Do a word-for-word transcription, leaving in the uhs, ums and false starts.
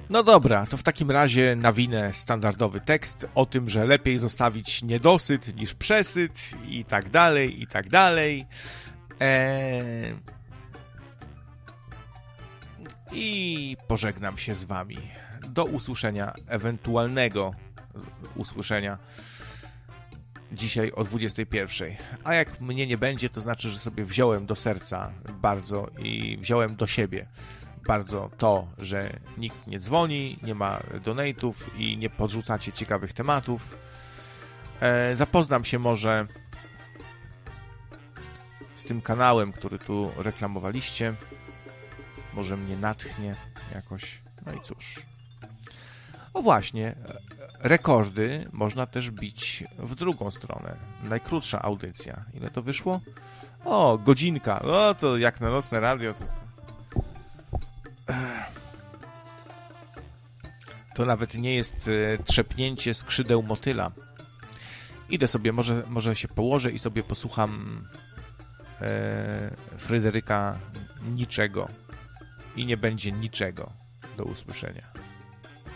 No dobra, to w takim razie nawinę standardowy tekst o tym, że lepiej zostawić niedosyt niż przesyt i tak dalej, i tak dalej. Eee... I pożegnam się z wami. Do usłyszenia, ewentualnego usłyszenia dzisiaj o dwudziestej pierwszej. A jak mnie nie będzie, to znaczy, że sobie wziąłem do serca bardzo i wziąłem do siebie bardzo to, że nikt nie dzwoni, nie ma donate'ów i nie podrzucacie ciekawych tematów. E, zapoznam się może z tym kanałem, który tu reklamowaliście. Może mnie natchnie jakoś. No i cóż. O właśnie, rekordy można też bić w drugą stronę. Najkrótsza audycja. Ile to wyszło? O, godzinka. O, to jak na nocne radio. To, to nawet nie jest trzepnięcie skrzydeł motyla. Idę sobie, może, może się położę i sobie posłucham e, Fryderyka Niczego. I nie będzie niczego. Do usłyszenia.